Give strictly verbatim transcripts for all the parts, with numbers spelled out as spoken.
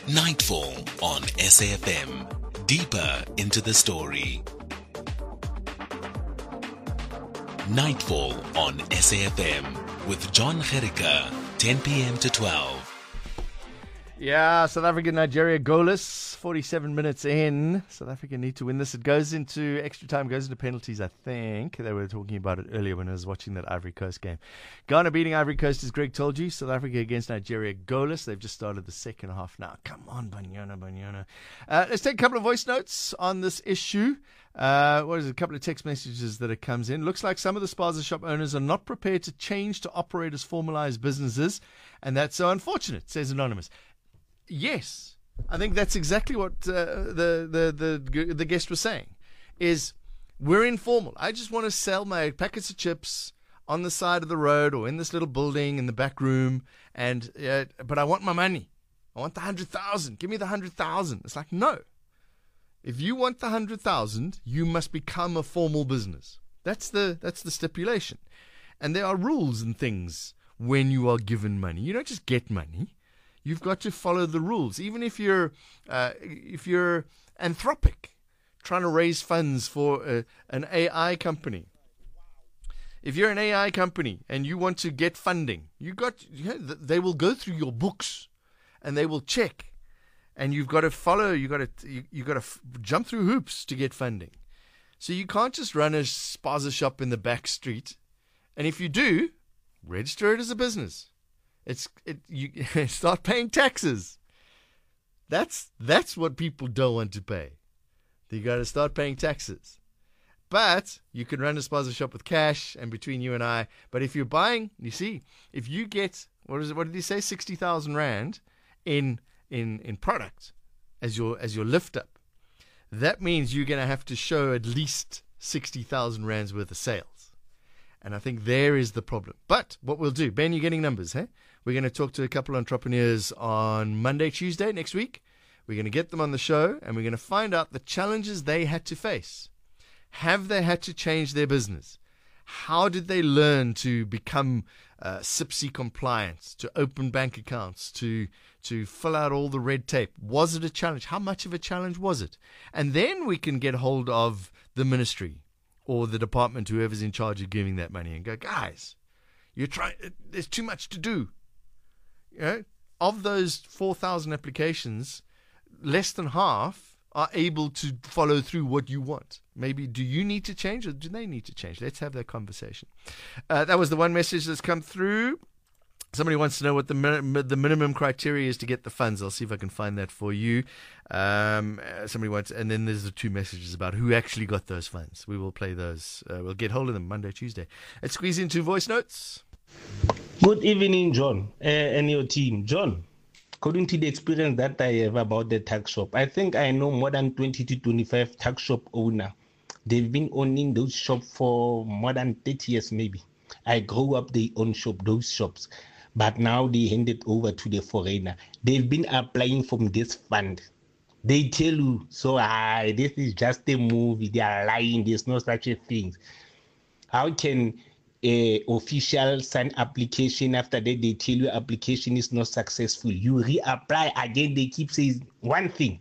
Nightfall on S A F M. Deeper into the story. Nightfall on S A F M with John Gericke, ten p.m. to twelve. Yeah, South Africa, Nigeria goalless, forty-seven minutes in. South Africa need to win this. It goes into extra time, goes into penalties, I think. They were talking about it earlier when I was watching that Ivory Coast game. Ghana beating Ivory Coast, as Greg told you. South Africa against Nigeria goalless. They've just started the second half now. Come on, Banyana, Banyana. Uh, let's take a couple of voice notes on this issue. Uh, what is it? A couple of text messages that it comes in. Looks like some of the spaza shop owners are not prepared to change to operate as formalized businesses, and that's so unfortunate, says Anonymous. Yes, I think that's exactly what uh, the, the the the guest was saying. Is we're informal. I just want to sell my packets of chips on the side of the road or in this little building in the back room, and uh, but I want my money. I want the hundred thousand. Give me the hundred thousand. It's like, no. If you want the hundred thousand, you must become a formal business. That's the that's the stipulation, and there are rules and things when you are given money. You don't just get money. You've got to follow the rules. Even if you're uh, if you're Anthropic, trying to raise funds for uh, an A I company. If you're an A I company and you want to get funding, you got you know, they will go through your books, and they will check, and you've got to follow. You got to you, you got to f- jump through hoops to get funding. So you can't just run a spaza shop in the back street, and if you do, register it as a business. It's it. You start paying taxes. That's that's what people don't want to pay. You got to start paying taxes. But you can run a spaza shop with cash, and between you and I. But if you're buying, you see, if you get what is it? What did he say? Sixty thousand rand in in in product as your as your lift up. That means you're going to have to show at least sixty thousand rands worth of sales. And I think there is the problem. But what we'll do, Ben, you're getting numbers, eh? We're going to talk to a couple of entrepreneurs on Monday, Tuesday next week. We're going to get them on the show, and we're going to find out the challenges they had to face. Have they had to change their business? How did they learn to become uh, S I P C compliant, to open bank accounts, to to fill out all the red tape? Was it a challenge? How much of a challenge was it? And then we can get hold of the ministry or the department, whoever's in charge of giving that money, and go, guys, you're trying. There's too much to do. You know, of those four thousand applications, less than half are able to follow through what you want. Maybe do you need to change, or do they need to change? Let's have that conversation. Uh, that was the one message that's come through. Somebody wants to know what the min- the minimum criteria is to get the funds. I'll see if I can find that for you. Um, uh, somebody wants, and then there's the two messages about who actually got those funds. We will play those. Uh, we'll get hold of them Monday, Tuesday. Let's squeeze in two voice notes. Good evening, John, uh, and your team. John, according to the experience that I have about the tax shop, I think I know more than twenty to twenty-five tax shop owner. They've been owning those shops for more than thirty years, maybe. I grew up, they own shop, those shops. But now they hand it over to the foreigner. They've been applying from this fund. They tell you, so ah, this is just a movie. They are lying. There's no such a thing. How can a official sign application after that they tell you application is not successful? You reapply again. They keep saying one thing.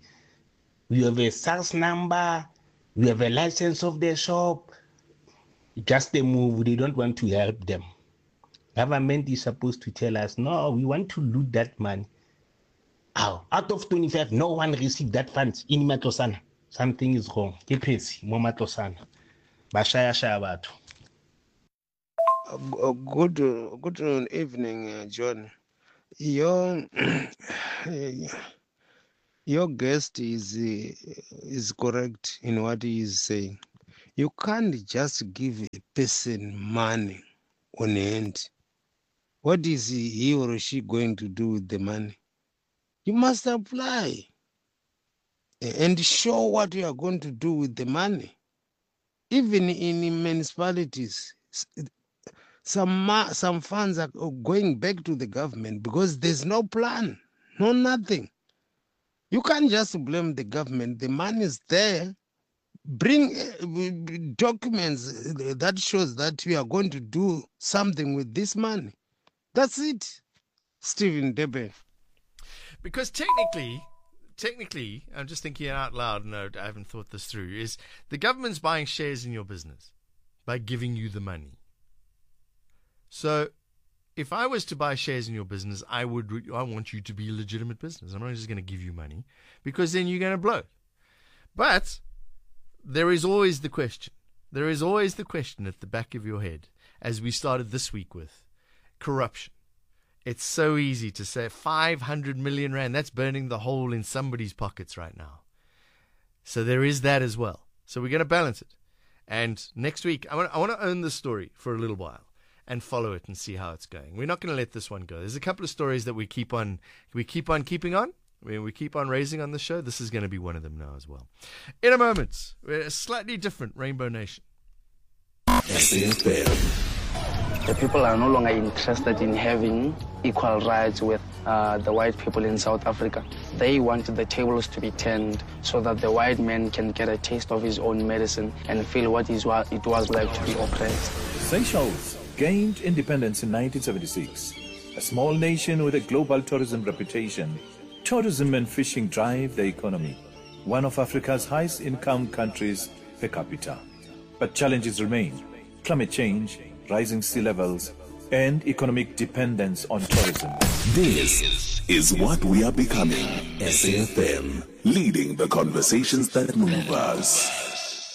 You have a SARS number. You have a license of the shop. Just a move. They don't want to help them. Government is supposed to tell us, no, we want to loot that money. Oh, out of twenty-five, no one received that funds in Matosana. Something is wrong. Kepesi, mo Matosana. Bashaya Shabato. Uh, good, uh, good evening, uh, John. Your your guest is uh, is correct in what he is saying. You can't just give a person money on hand. What is he, he or she going to do with the money? You must apply and show what you are going to do with the money. Even in municipalities, some some funds are going back to the government because there's no plan, no nothing. You can't just blame the government. The money is there. Bring uh, documents that shows that you are going to do something with this money. That's it, Stephen Debe. Because technically, technically, I'm just thinking out loud, no, I haven't thought this through, is the government's buying shares in your business by giving you the money. So if I was to buy shares in your business, I would. I want you to be a legitimate business. I'm not just going to give you money because then you're going to blow it. But there is always the question. There is always the question at the back of your head, as we started this week with corruption. It's so easy to say five hundred million rand. That's burning the hole in somebody's pockets right now. So there is that as well. So we're going to balance it. And next week, I want, I want to own this story for a little while and follow it and see how it's going. We're not going to let this one go. There's a couple of stories that we keep on, we keep on keeping on. We, we keep on raising on the show. This is going to be one of them now as well. In a moment, we're a slightly different Rainbow Nation. S A F M. The people are no longer interested in having equal rights with uh, the white people in South Africa. They want the tables to be turned so that the white man can get a taste of his own medicine and feel what is what it was like to be oppressed. Seychelles gained independence in nineteen seventy-six. A small nation with a global tourism reputation, tourism and fishing drive the economy. One of Africa's highest income countries per capita. But challenges remain. Climate change, rising sea levels, and economic dependence on tourism. This is what we are becoming. S A F M, leading the conversations that move us.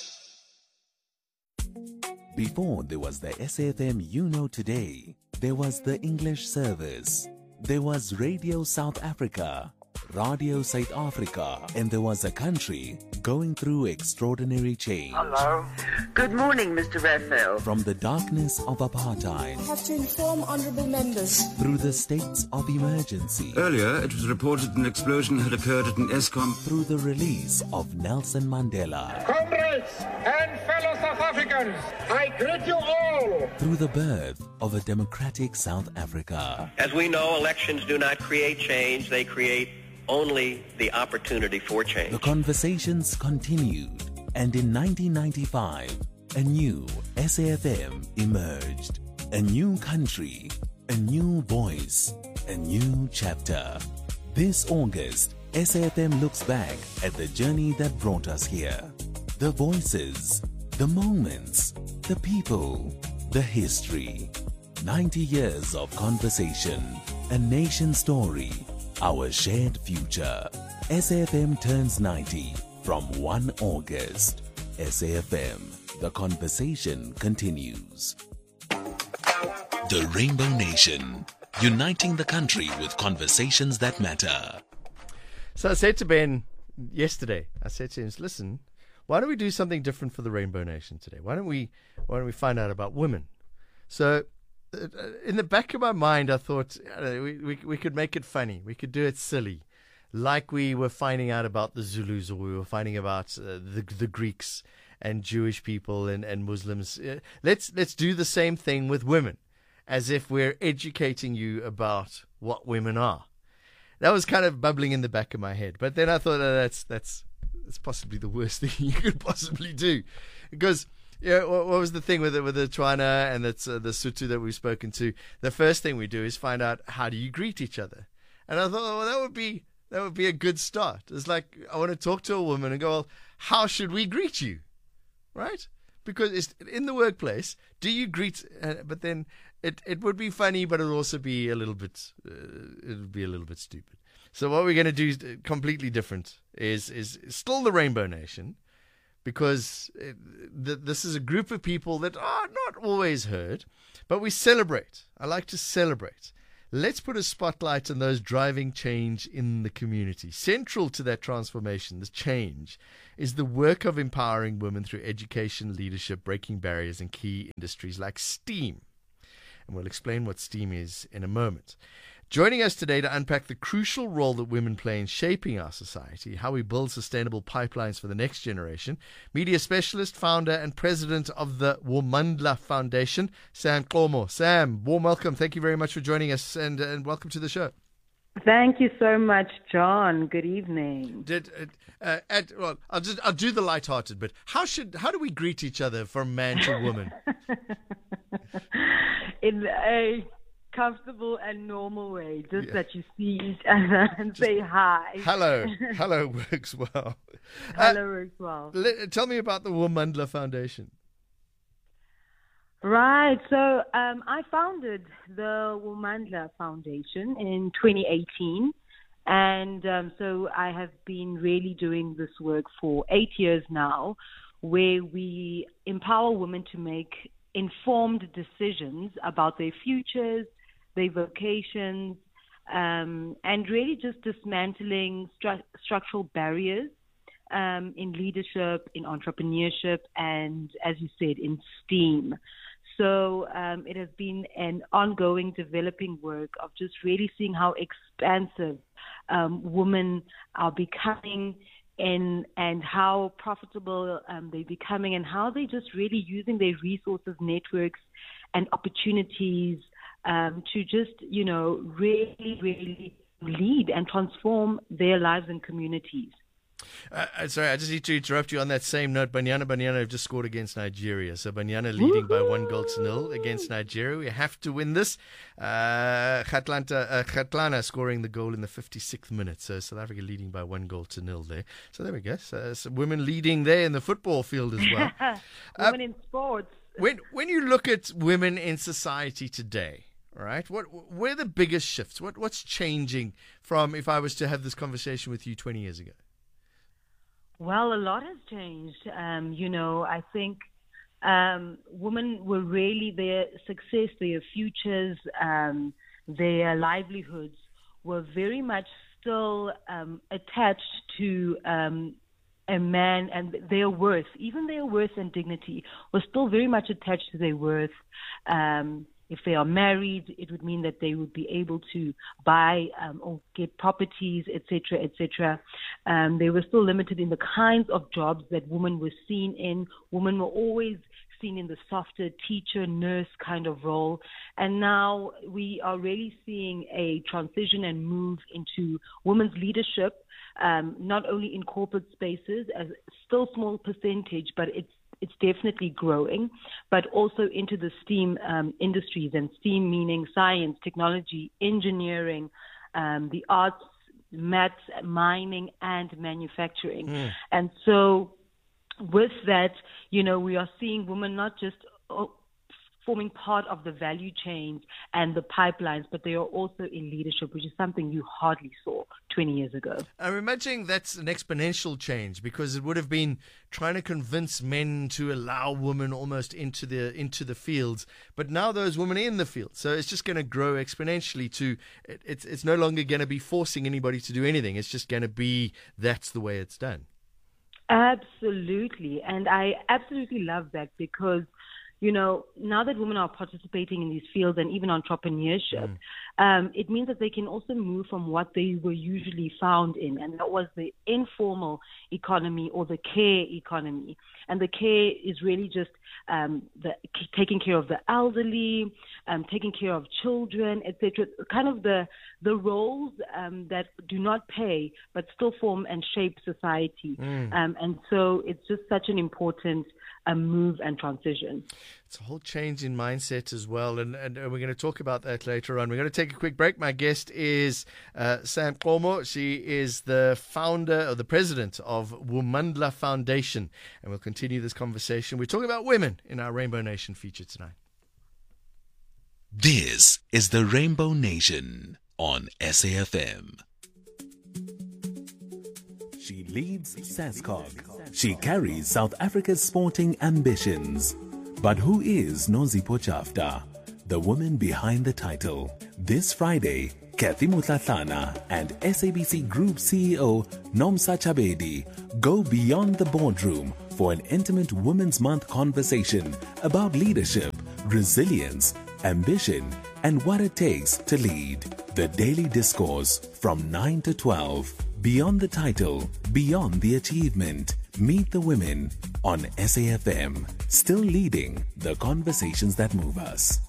Before there was the S A F M you know today, there was the English service. There was Radio South Africa, Radio South Africa, and there was a country going through extraordinary change. Hello. Good morning, Mister Raphael. From the darkness of apartheid, I have to inform honourable members, through the states of emergency, earlier it was reported an explosion had occurred at an ESCOM, through the release of Nelson Mandela, comrades and fellow South Africans, I greet you all, through the birth of a democratic South Africa. As we know, elections do not create change, they create only the opportunity for change. The conversations continued, and in nineteen ninety-five, a new S A F M emerged. A new country, a new voice, a new chapter. This August, S A F M looks back at the journey that brought us here. The voices, the moments, the people, the history. ninety years of conversation, a nation story, our shared future. S A F M turns ninety from first of August. S A F M, the conversation continues. The Rainbow Nation, uniting the country with conversations that matter. So I said to Ben yesterday, I said to him, listen, why don't we do something different for the Rainbow Nation today? Why don't we, why don't we find out about women? So in the back of my mind, I thought uh, we, we we could make it funny. We could do it silly, like we were finding out about the Zulus, or we were finding about uh, the the Greeks and Jewish people and and Muslims. Uh, let's let's do the same thing with women, as if we're educating you about what women are. That was kind of bubbling in the back of my head. But then I thought, oh, that's that's that's possibly the worst thing you could possibly do, because. Yeah, what, what was the thing with it with the Twana and that's uh, the Sotho that we've spoken to? The first thing we do is find out, how do you greet each other? And I thought, well, that would be that would be a good start. It's like, I want to talk to a woman and go, well, how should we greet you, right? Because it's in the workplace. Do you greet? Uh, but then it it would be funny, but it would also be a little bit uh, it would be a little bit stupid. So what we're going to do is completely different. Is is still the Rainbow Nation. Because it, th- this is a group of people that are not always heard, but we celebrate. I like to celebrate. Let's put a spotlight on those driving change in the community. Central to that transformation, this change, is the work of empowering women through education, leadership, breaking barriers in key industries like STEAM. And we'll explain what STEAM is in a moment. Joining us today to unpack the crucial role that women play in shaping our society, how we build sustainable pipelines for the next generation, media specialist, founder and president of the Womandla Foundation, Sam Qomo. Sam, warm welcome. Thank you very much for joining us, and, and welcome to the show. Thank you so much, John. Good evening. Did uh, at, well, I'll just I'll do the lighthearted bit. How should how do we greet each other from man to woman? In a comfortable and normal way, just Yeah. that you see each other and say hi. Hello. Hello works well. Hello Uh, works well. let- tell me about the Womandla Foundation. Right. So um, I founded the Womandla Foundation in twenty eighteen. And um, so I have been really doing this work for eight years now, where we empower women to make informed decisions about their futures, their vocations, um, and really just dismantling stru- structural barriers um, in leadership, in entrepreneurship, and, as you said, in STEAM. So um, it has been an ongoing developing work of just really seeing how expansive um, women are becoming and, and how profitable um, they're becoming and how they're just really using their resources, networks, and opportunities um, to just, you know, really, really lead and transform their lives and communities. Uh, uh, sorry, I just need to interrupt you on that same note. Banyana Banyana have just scored against Nigeria. So Banyana leading Woo-hoo! by one goal to nil against Nigeria. We have to win this. Uh, Khatlanta, uh, Khatlana scoring the goal in the fifty-sixth minute. So South Africa leading by one goal to nil there. So there we go. So, so women leading there in the football field as well. Women uh, in sports. When when you look at women in society today, all right, what where are the biggest shifts? What what's changing from if I was to have this conversation with you twenty years ago? Well, a lot has changed. Um, you know, I think um, women were really, their success, their futures, um, their livelihoods were very much still um, attached to um, a man, and their worth, even their worth and dignity, was still very much attached to their worth. Um, If they are married, it would mean that they would be able to buy um, or get properties, et cetera, et cetera. Um, they were still limited in the kinds of jobs that women were seen in. Women were always seen in the softer teacher, nurse kind of role. And now we are really seeing a transition and move into women's leadership, um, not only in corporate spaces, as still small percentage, but it's It's definitely growing, but also into the STEAM um, industries, and STEAM meaning science, technology, engineering, um, the arts, maths, mining, and manufacturing. Mm. And so with that, you know, we are seeing women not just oh, forming part of the value chains and the pipelines, but they are also in leadership, which is something you hardly saw twenty years ago. I'm imagining that's an exponential change, because it would have been trying to convince men to allow women almost into the into the fields, but now those women are in the field, so it's just going to grow exponentially. To it, it's it's no longer going to be forcing anybody to do anything. It's just going to be that's the way it's done. Absolutely, and I absolutely love that, because you know, now that women are participating in these fields and even entrepreneurship, mm. um, it means that they can also move from what they were usually found in, and that was the informal economy or the care economy. And the care is really just um, the taking care of the elderly, um, taking care of children, et cetera. Kind of the the roles um, that do not pay but still form and shape society. Mm. Um, and so it's just such an important a move and transition. It's a whole change in mindset as well, and, and we're going to talk about that later on. We're going to take a quick break. My guest is uh, Sam Qomo. She is the founder or the president of Womandla Foundation, and we'll continue this conversation. We're talking about women in our Rainbow Nation feature tonight. This is the Rainbow Nation on S A F M. She leads SASCOG. She carries South Africa's sporting ambitions. But who is Nozipho Jafta, the woman behind the title? This Friday, Kathy Mutlatlana and S A B C Group C E O Nomsa Chabedi go beyond the boardroom for an intimate Women's Month conversation about leadership, resilience, ambition, and what it takes to lead. The Daily Discourse from nine to twelve. Beyond the title, beyond the achievement. Meet the women on S A F M, still leading the conversations that move us.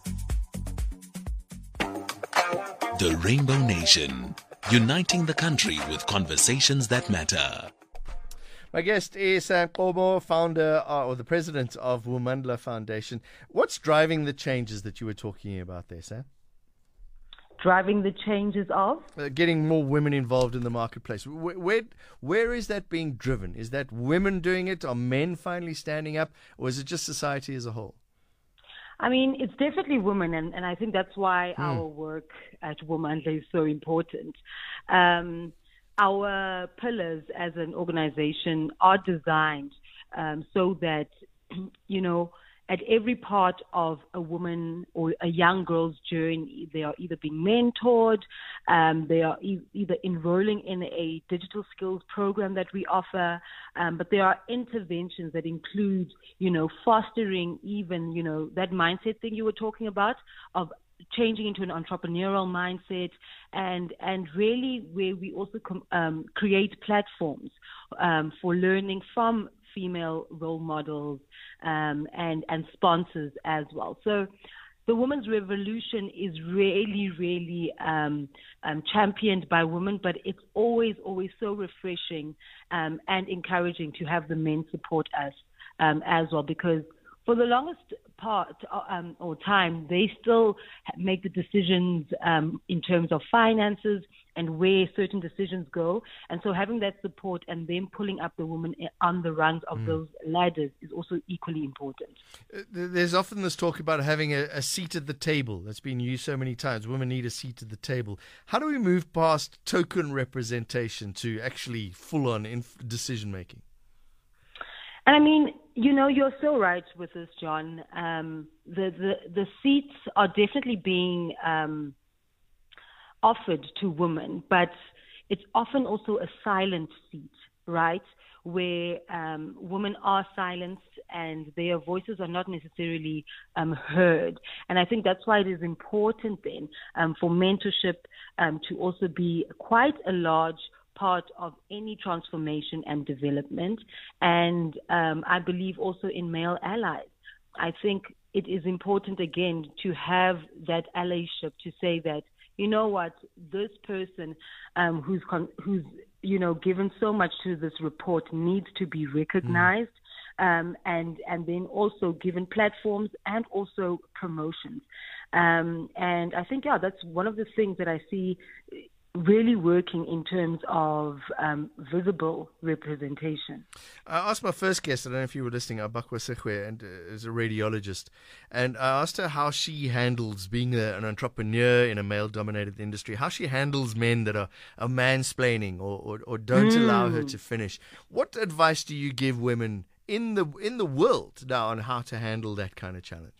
The Rainbow Nation, uniting the country with conversations that matter. My guest is Sam Qomo, founder uh, or the president of Womandla Foundation. What's driving the changes that you were talking about there, Sam? driving the changes of? Uh, getting more women involved in the marketplace. Where, where where is that being driven? Is that women doing it? Are men finally standing up? Or is it just society as a whole? I mean, it's definitely women, and, and I think that's why Hmm. our work at Womandla is so important. Um, our pillars as an organization are designed um, so that, you know, at every part of a woman or a young girl's journey, they are either being mentored, um, they are e- either enrolling in a digital skills program that we offer, um, but there are interventions that include, you know, fostering even, you know, that mindset thing you were talking about of changing into an entrepreneurial mindset, and and really where we also com- um, create platforms um, for learning from female role models um, and and sponsors as well. So the women's revolution is really, really um, um, championed by women, but it's always, always so refreshing um, and encouraging to have the men support us um, as well, because for the longest part um, or time, they still make the decisions um, in terms of finances and where certain decisions go. And so having that support and them pulling up the women on the rungs of mm. those ladders is also equally important. Uh, there's often this talk about having a, a seat at the table that's been used so many times. Women need a seat at the table. How do we move past token representation to actually full-on inf- decision-making? And I mean, you know, you're so right with this, John. Um, the, the the seats are definitely being um, offered to women, but it's often also a silent seat, right? Where um, women are silenced and their voices are not necessarily um, heard. And I think that's why it is important then um, for mentorship um, to also be quite a large part of any transformation and development. And um, I believe also in male allies. I think it is important, again, to have that allyship to say that, you know what, this person um, who's, con- who's, you know, given so much to this report needs to be recognized mm. um, and, and then also given platforms and also promotions. Um, and I think, yeah, that's one of the things that I see really working in terms of um, visible representation. I asked my first guest, I don't know if you were listening, Abakwa Sekwe, and uh, is a radiologist, and I asked her how she handles being a, an entrepreneur in a male-dominated industry, how she handles men that are, are mansplaining or, or, or don't mm. allow her to finish. What advice do you give women in the in the world now on how to handle that kind of challenge?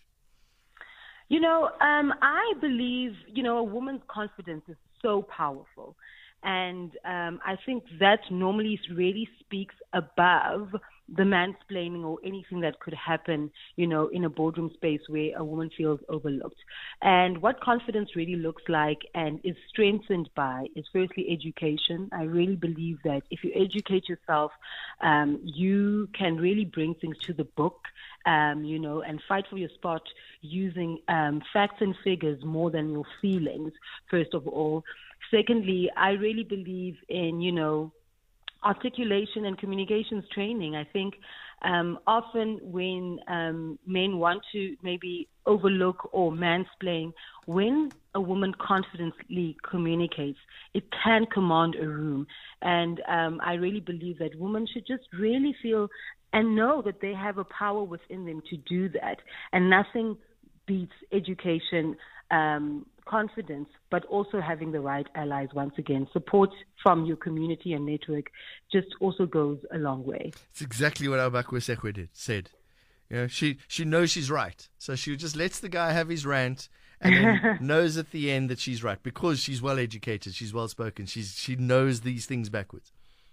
You know, um, I believe, you know, a woman's confidence is so powerful. And um, I think that normally really speaks above the mansplaining or anything that could happen, you know, in a boardroom space where a woman feels overlooked. And what confidence really looks like and is strengthened by is firstly education. I really believe that if you educate yourself, um, you can really bring things to the book, um, you know, and fight for your spot using um, facts and figures more than your feelings, first of all. Secondly, I really believe in, you know, articulation and communications training. I think um, often when um, men want to maybe overlook or mansplain, when a woman confidently communicates, it can command a room. And um, I really believe that women should just really feel and know that they have a power within them to do that. And nothing beats education, um, confidence, but also having the right allies. Once again, support from your community and network just also goes a long way. It's exactly what Abakwa Sekwe did, said. You know, she, she knows she's right. So she just lets the guy have his rant and then knows at the end that she's right because she's well educated, she's well spoken, she's she knows these things backwards.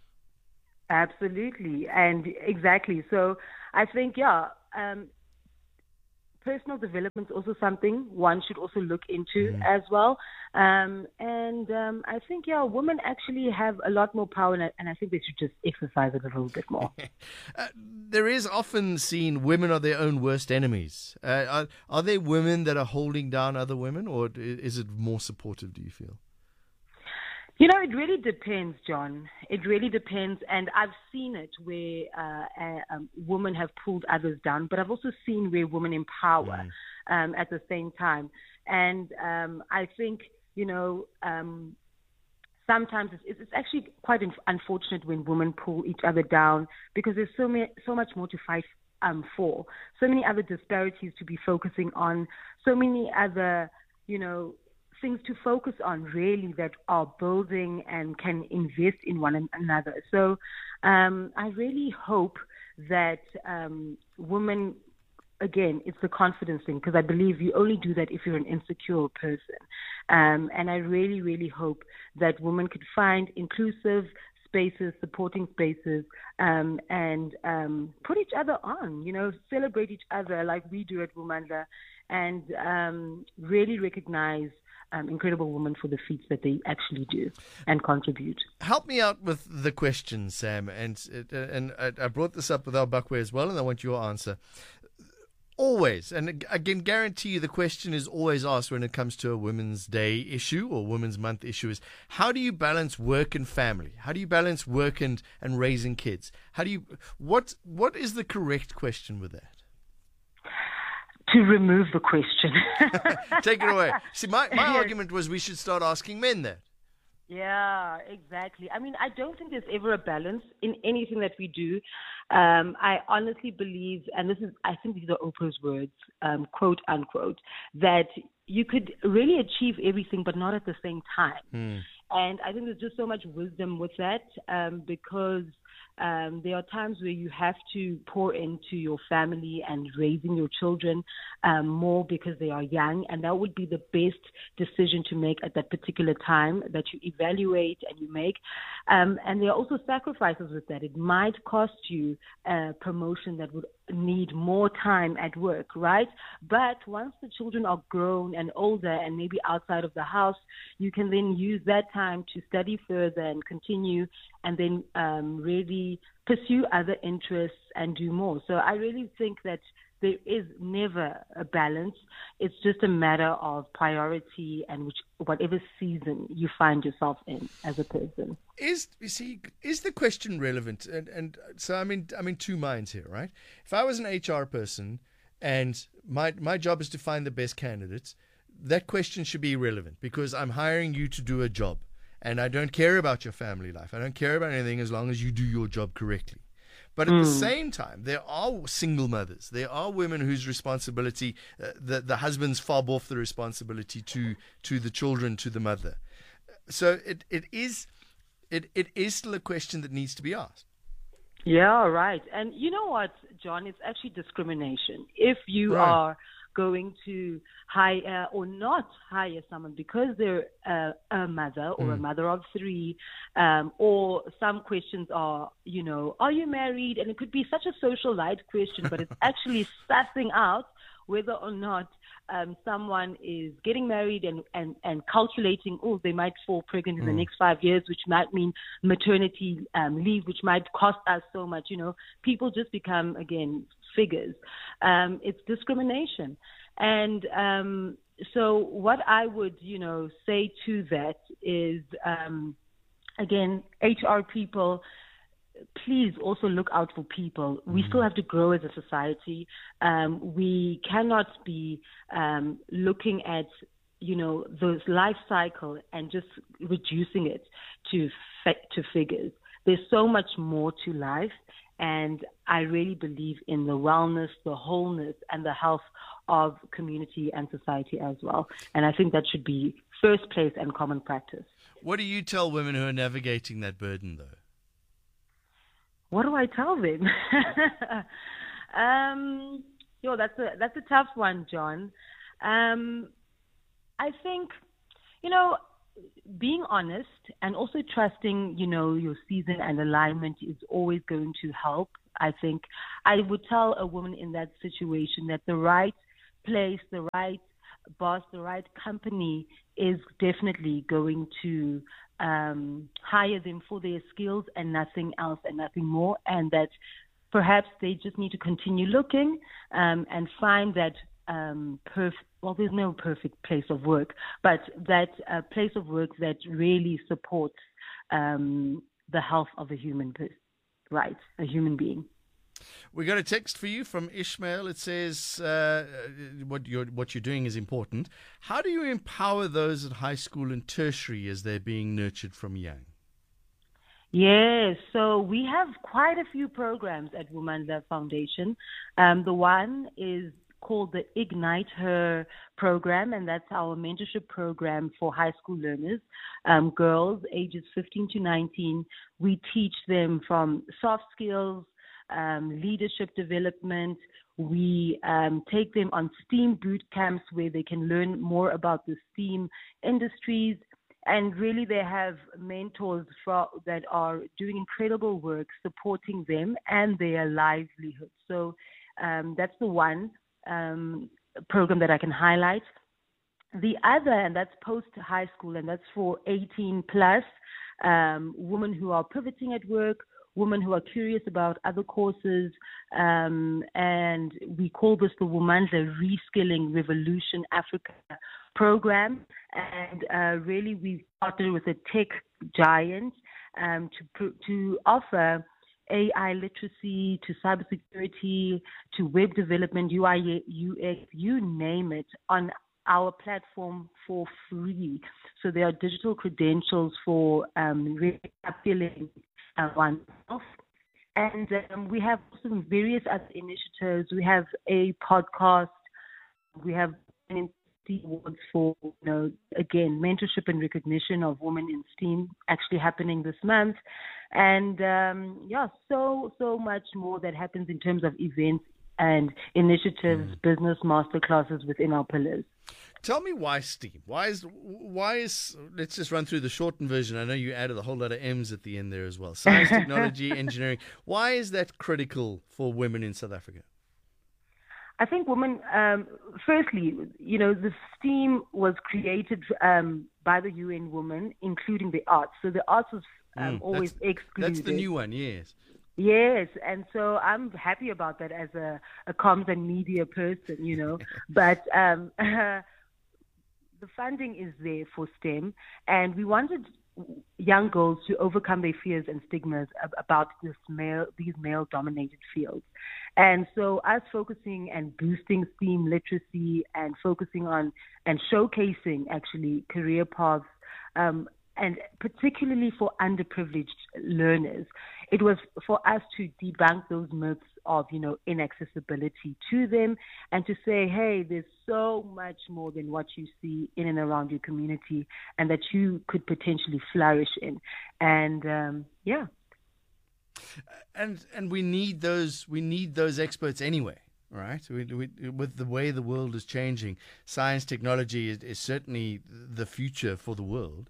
Absolutely. And exactly. So I think, yeah, um, personal development is also something one should also look into mm. as well. Um, and um, I think, yeah, women actually have a lot more power, and I think they should just exercise it a little bit more. uh, there is often seen women are their own worst enemies. Uh, are, are there women that are holding down other women, or is it more supportive, do you feel? You know, it really depends, John. It really depends. And I've seen it where uh, a, a women have pulled others down, but I've also seen where women empower mm. um, at the same time. And um, I think you know, um, sometimes it's, it's actually quite unfortunate when women pull each other down because there's so many, so much more to fight um, for, so many other disparities to be focusing on, so many other, you know, things to focus on really that are building and can invest in one another. So um, I really hope that um, women, again, it's the confidence thing, because I believe you only do that if you're an insecure person. Um, and I really, really hope that women could find inclusive spaces, supporting spaces, um, and um, put each other on, you know, celebrate each other like we do at Vumandla, and um, really recognize um, incredible women for the feats that they actually do and contribute. Help me out with the question, Sam, and and I brought this up with Al Bakwe as well, and I want your answer. Always, and I can guarantee you the question is always asked when it comes to a Women's Day issue or Women's Month issue is, how do you balance work and family? How do you balance work and, and raising kids? How do you, what, what is the correct question with that? To remove the question. Take it away. See, my, my yes. argument was we should start asking men that. Yeah, exactly. I mean, I don't think there's ever a balance in anything that we do. Um, I honestly believe, and this is, I think these are Oprah's words, um, quote unquote, that you could really achieve everything, but not at the same time. Mm. And I think there's just so much wisdom with that, um, because um, there are times where you have to pour into your family and raising your children um, more because they are young, and that would be the best decision to make at that particular time that you evaluate and you make. Um, and there are also sacrifices with that. It might cost you a promotion that would need more time at work, right? But once the children are grown and older and maybe outside of the house, you can then use that time to study further and continue, and then um, really pursue other interests and do more. So I really think that there is never a balance. It's just a matter of priority and which whatever season you find yourself in as a person. Is you see, is the question relevant? And and so I'm in I'm in two minds here, right? If I was an H R person and my my job is to find the best candidates, that question should be irrelevant because I'm hiring you to do a job, and I don't care about your family life. I don't care about anything as long as you do your job correctly. But at mm. the same time, there are single mothers. There are women whose responsibility, uh, the, the husbands fob off the responsibility to to the children, to the mother. So it, it is it it is still a question that needs to be asked. Yeah, right. And you know what, John? It's actually discrimination. If you right. are going to hire or not hire someone because they're uh, a mother or mm. a mother of three, um, or some questions are, you know, are you married? And it could be such a social light question, but it's actually sussing out whether or not um, someone is getting married and, and, and calculating, oh, they might fall pregnant in mm. the next five years, which might mean maternity um, leave, which might cost us so much. You know, people just become, again, figures. Um, it's discrimination. And um, so what I would, you know, say to that is, um, again, H R people, please also look out for people. We mm-hmm. still have to grow as a society. Um, we cannot be um, looking at, you know, the life cycle and just reducing it to to figures. There's so much more to life. And I really believe in the wellness, the wholeness, and the health of community and society as well. And I think that should be first place and common practice. What do you tell women who are navigating that burden, though? What do I tell them? um, yo, that's a that's a tough one, John. Um, I think, you know, being honest and also trusting, you know, your season and alignment is always going to help. I think I would tell a woman in that situation that the right place, the right boss, the right company is definitely going to um, hire them for their skills and nothing else and nothing more, and that perhaps they just need to continue looking um, and find that um, perfect. Well, there's no perfect place of work, but that uh, place of work that really supports um, the health of a human, right, a human being. We got a text for you from Ishmael. It says uh, what you're what you're doing is important. How do you empower those at high school and tertiary as they're being nurtured from young? Yes, so we have quite a few programs at Women Love Foundation. Um, the one is called the Ignite Her program, and that's our mentorship program for high school learners, um, girls ages fifteen to nineteen. We teach them from soft skills, um, leadership development. We um, take them on STEAM boot camps where they can learn more about the STEAM industries. And really, they have mentors for, that are doing incredible work, supporting them and their livelihood. So um, that's the one um, program that I can highlight. The other, and that's post-high school, and that's for eighteen plus, um, women who are pivoting at work, women who are curious about other courses, um, and we call this the Womanza Reskilling Revolution Africa program. And uh, really, we've partnered with a tech giant um, to to offer A I literacy, to cybersecurity, to web development, U I U X, you name it, on our platform for free. So there are digital credentials for um, really upskilling uh, oneself. And um, we have some various other initiatives. We have a podcast. We have an awards for, you know, again, mentorship and recognition of women in STEAM actually happening this month. And, um, yeah, so, so much more that happens in terms of events and initiatives, mm. business masterclasses within our pillars. Tell me why STEAM? Why is, why is, let's just run through the shortened version. I know you added a whole lot of M's at the end there as well. Science, technology, engineering. Why is that critical for women in South Africa? I think women, um, firstly, you know, the STEAM was created um, by the U N Women, including the arts. So the arts was um, mm, always that's, excluded. That's the new one, yes. Yes, and so I'm happy about that as a, a comms and media person, you know. But um, the funding is there for STEM, and we wanted young girls to overcome their fears and stigmas about this male, these male-dominated fields. And so us focusing and boosting STEAM literacy and focusing on and showcasing actually career paths, um, and particularly for underprivileged learners, it was for us to debunk those myths of, you know, inaccessibility to them and to say, hey, there's so much more than what you see in and around your community and that you could potentially flourish in. And, um, yeah. And and we need those we need those experts anyway, right? We, we, with the way the world is changing, science, technology is, is certainly the future for the world.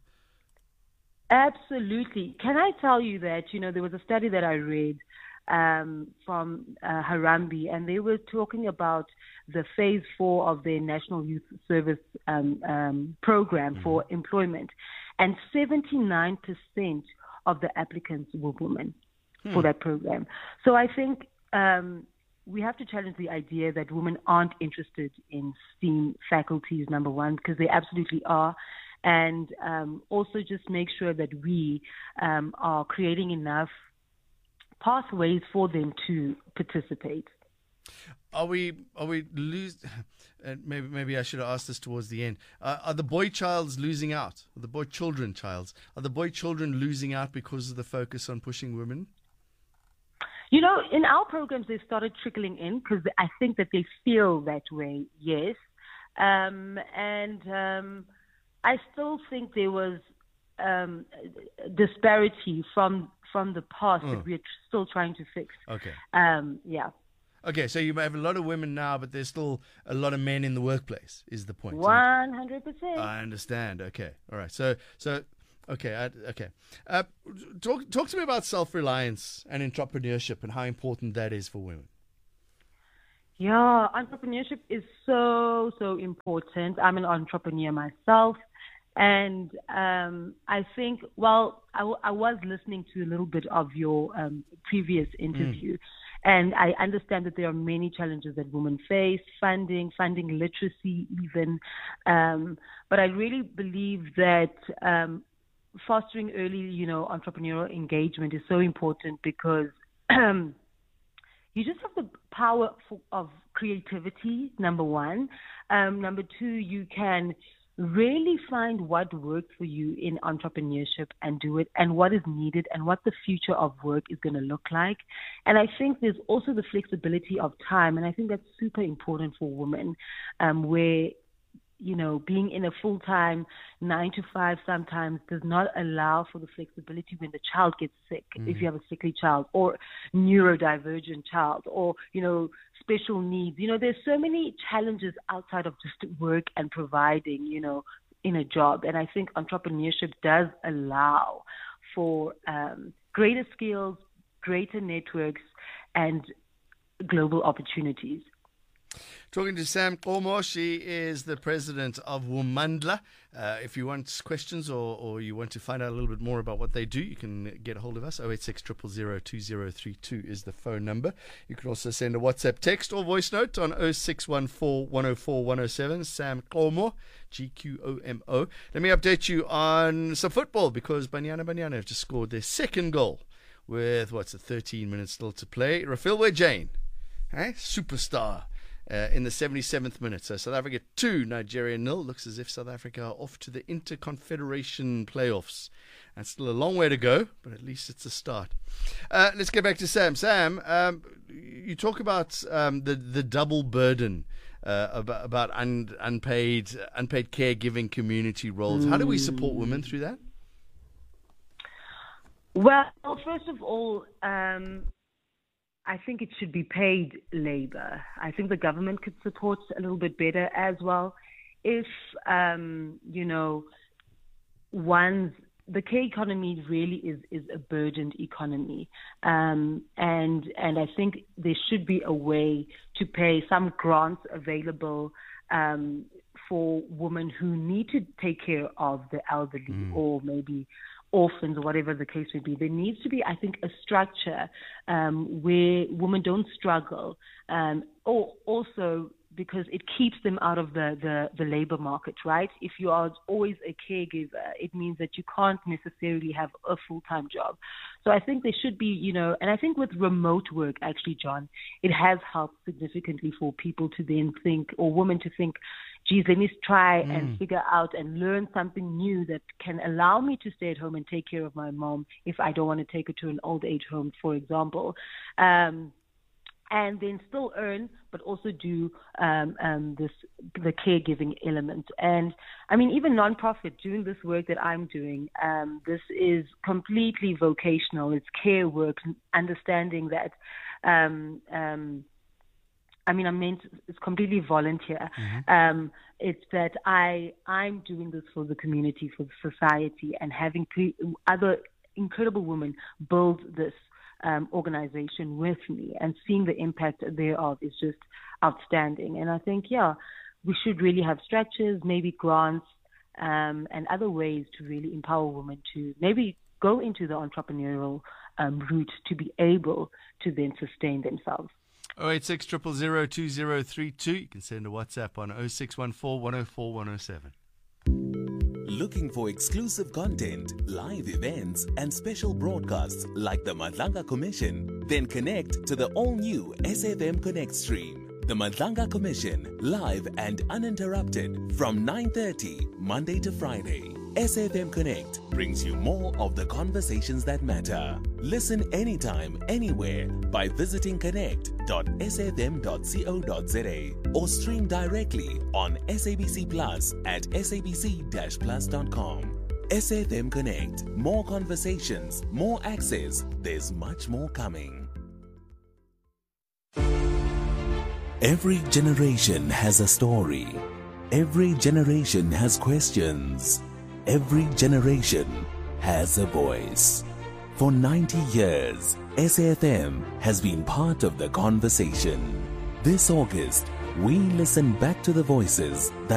Absolutely. Can I tell you that, you know, there was a study that I read um, from uh, Harambee, and they were talking about the phase four of their National Youth Service um, um, program mm-hmm. for employment, and seventy-nine percent of the applicants were women hmm. for that program. So I think um, we have to challenge the idea that women aren't interested in STEAM faculties, number one, because they absolutely are. And um, also just make sure that we um, are creating enough pathways for them to participate. Are we are we lose? Uh, maybe maybe I should have asked this towards the end. Uh, are the boy childs losing out? Are the boy children childs? Are the boy children losing out because of the focus on pushing women? You know, in our programs, they started trickling in because I think that they feel that way. Yes, um, and. Um, I still think there was um, disparity from from the past mm. that we're still trying to fix. Okay. Um, yeah. Okay, so you have a lot of women now, but there's still a lot of men in the workplace, is the point. one hundred percent. I understand. Okay. All right. So, so okay. I, okay. Uh, talk, talk to me about self-reliance and entrepreneurship and how important that is for women. Yeah, entrepreneurship is so, so important. I'm an entrepreneur myself. And um, I think, well, I, w- I was listening to a little bit of your um, previous interview, mm. and I understand that there are many challenges that women face, funding, funding literacy even. Um, but I really believe that um, fostering early, you know, entrepreneurial engagement is so important because you just have the power for, of creativity, number one. Um, number two, you can really find what works for you in entrepreneurship and do it, and what is needed and what the future of work is going to look like. And I think there's also the flexibility of time, and I think that's super important for women, um, where, you know, being in a full-time nine to five sometimes does not allow for the flexibility when the child gets sick, mm-hmm. if you have a sickly child, or neurodivergent child, or, you know, special needs. You know, there's so many challenges outside of just work and providing, you know, in a job. And I think entrepreneurship does allow for um, greater skills, greater networks, and global opportunities. Talking to Sam Qomo, she is the president of Womandla. Uh, if you want questions or, or you want to find out a little bit more about what they do, you can get a hold of us. oh eight six, zero zero zero, two zero three two is the phone number. You can also send a WhatsApp text or voice note on oh six one four, one oh four, one oh seven. Sam Qomo, G Q O M O. Let me update you on some football, because Banyana Banyana have just scored their second goal with, what's it, thirteen minutes still to play. Rafilwe Jane, eh? Superstar. Uh, in the seventy-seventh minute. So South Africa two, Nigeria nil. Looks as if South Africa are off to the Interconfederation playoffs. That's still a long way to go, but at least it's a start. Uh, let's get back to Sam. Sam, um, you talk about um, the the double burden uh, about, about un, unpaid unpaid caregiving community roles. How do we support women through that? Well, first of all, um, I think it should be paid labor. I think the government could support a little bit better as well. If, um, you know, one's, the care economy really is, is a burdened economy. Um, and, and I think there should be a way to pay some grants available um, for women who need to take care of the elderly mm. or maybe orphans or whatever the case may be. There needs to be, I think, a structure um, where women don't struggle, um, or also because it keeps them out of the, the, the labor market, right? If you are always a caregiver, it means that you can't necessarily have a full-time job. So I think there should be, you know, and I think with remote work, actually, John, it has helped significantly for people to then think, or women to think, geez, let me try mm. and figure out and learn something new that can allow me to stay at home and take care of my mom if I don't want to take her to an old age home, for example. Um, and then still earn, but also do um, um, this the caregiving element. And, I mean, even nonprofit, doing this work that I'm doing, um, this is completely vocational. It's care work, understanding that um, um, I mean, I meant it's completely volunteer. Mm-hmm. Um, it's that I, I'm doing this for the community, for the society, and having pre- other incredible women build this um, organization with me, and seeing the impact thereof is just outstanding. And I think, yeah, we should really have structures, maybe grants, um, and other ways to really empower women to maybe go into the entrepreneurial um, route to be able to then sustain themselves. oh eight six, zero zero zero, two zero three two. You can send a WhatsApp on oh six one four, one oh four, one oh seven. Looking for exclusive content, live events, and special broadcasts like the Madlanga Commission? Then connect to the all-new S F M Connect stream. The Madlanga Commission, live and uninterrupted from nine thirty, Monday to Friday. S F M Connect brings you more of the conversations that matter. Listen anytime, anywhere by visiting connect dot s f m dot co dot z a or stream directly on S A B C Plus at s a b c dash plus dot com. S F M Connect. More conversations, more access. There's much more coming. Every generation has a story. Every generation has questions. Every generation has a voice. For ninety years, S A F M has been part of the conversation. This August, we listen back to the voices that